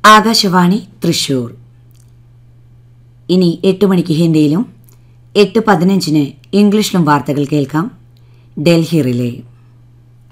ആകാശവാണി തൃശൂർ. ഇനി 8 മണിക്ക് ഹിന്ദിയിലും 8:15 ഇംഗ്ലീഷിലും വാർത്തകൾ കേൾക്കാം. ഡൽഹി റിലേ.